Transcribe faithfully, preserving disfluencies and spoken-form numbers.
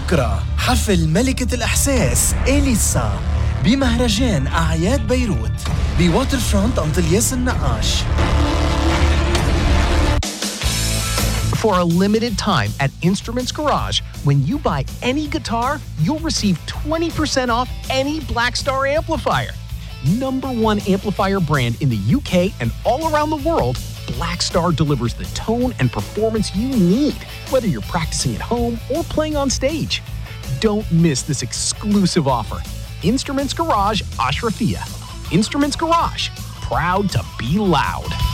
بكرة حفل ملكة الإحساس إليسا بمهرجان أعياد بيروت بواتر فرونت أنطلياس النقاش. For a limited time at Instruments Garage, when you buy any guitar, you'll receive twenty percent off any Blackstar amplifier. Number one amplifier brand in the U K and all around the world, Blackstar delivers the tone and performance you need, whether you're practicing at home or playing on stage. Don't miss this exclusive offer. Instruments Garage, Ashrafia. Instruments Garage, proud to be loud.